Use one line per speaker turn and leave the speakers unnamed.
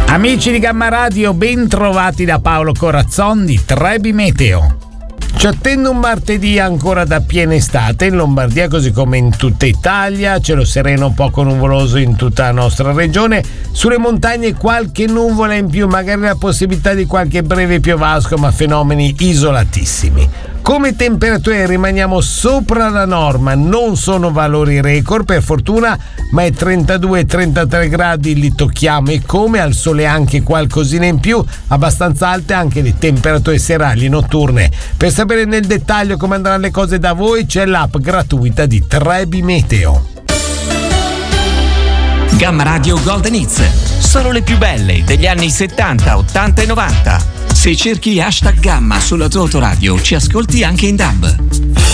Amici di Gamma Radio, ben trovati da Paolo Corazzon di Trebi Meteo. Ci attende un martedì ancora da piena estate in Lombardia, così come in tutta Italia, cielo sereno poco nuvoloso in tutta la nostra regione, sulle montagne qualche nuvola in più, magari la possibilità di qualche breve piovasco, ma fenomeni isolatissimi. Come temperature rimaniamo sopra la norma, non sono valori record per fortuna, ma è 32-33 gradi, li tocchiamo, e come al sole anche qualcosina in più, abbastanza alte anche le temperature serali e notturne. Per sapere nel dettaglio come andranno le cose da voi c'è l'app gratuita di Trebi Meteo.
Gamma Radio Golden Hits, solo le più belle degli anni 70, 80 e 90. Se cerchi #Gamma sulla tua autoradio ci ascolti anche in DAB.